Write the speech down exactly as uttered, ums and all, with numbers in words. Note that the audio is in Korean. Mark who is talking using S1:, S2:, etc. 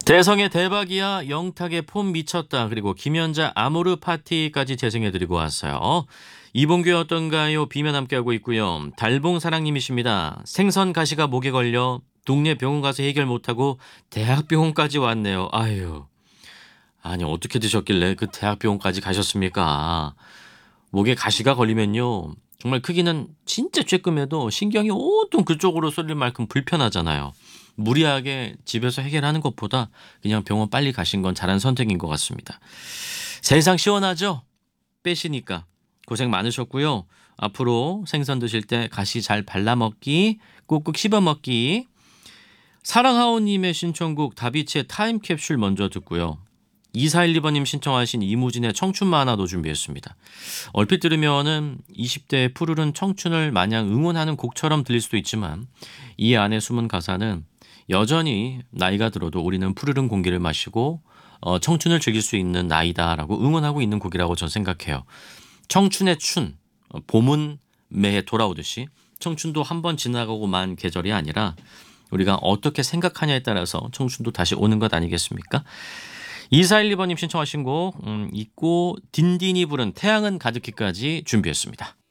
S1: 대성의 대박이야, 영탁의 폼 미쳤다, 그리고 김연자 아모르 파티까지 재생해드리고 왔어요. 이봉규 어떤가요? 비면 함께하고 있고요. 달봉사랑님이십니다. 생선 가시가 목에 걸려 동네 병원 가서 해결 못하고 대학병원까지 왔네요. 아유, 아니 어떻게 드셨길래 그 대학병원까지 가셨습니까? 목에 가시가 걸리면요, 정말 크기는 진짜 쬐끔해도 신경이 온통 그쪽으로 쏠릴 만큼 불편하잖아요. 무리하게 집에서 해결하는 것보다 그냥 병원 빨리 가신 건 잘한 선택인 것 같습니다. 세상 시원하죠? 빼시니까 고생 많으셨고요. 앞으로 생선 드실 때 가시 잘 발라먹기, 꾹꾹 씹어먹기. 사랑하오님의 신청곡 다비치의 타임캡슐 먼저 듣고요. 이사일이 번님 신청하신 이무진의 청춘 만화도 준비했습니다. 얼핏 들으면은 이십 대의 푸르른 청춘을 마냥 응원하는 곡처럼 들릴 수도 있지만 이 안에 숨은 가사는 여전히 나이가 들어도 우리는 푸르른 공기를 마시고 어, 청춘을 즐길 수 있는 나이다라고 응원하고 있는 곡이라고 저는 생각해요. 청춘의 춘, 어, 봄은 매해 돌아오듯이 청춘도 한 번 지나가고 만 계절이 아니라 우리가 어떻게 생각하냐에 따라서 청춘도 다시 오는 것 아니겠습니까? 이사일이 번님 신청하신 곡 음, 있고 딘딘이 부른 태양은 가득히까지 준비했습니다.